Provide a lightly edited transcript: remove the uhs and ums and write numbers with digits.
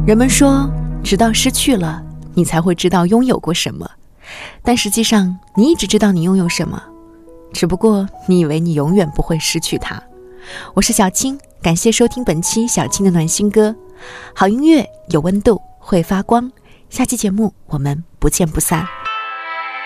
人们说，直到失去了，你才会知道拥有过什么。但实际上，你一直知道你拥有什么，只不过你以为你永远不会失去它。我是小青，感谢收听本期小青的暖心歌。好音乐有温度，会发光。下期节目我们不见不散。